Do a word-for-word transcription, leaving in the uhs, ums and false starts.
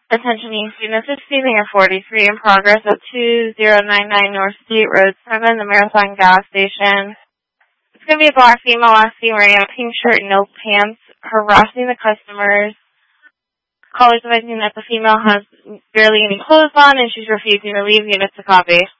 Attention E students, it's Senior forty-three in progress at two zero nine nine North State Road seven, the Marathon gas station. It's going to be a black female last seen wearing a pink shirt and no pants, harassing the customers. Callers advising that the female has barely any clothes on and she's refusing to leave. Units to copy.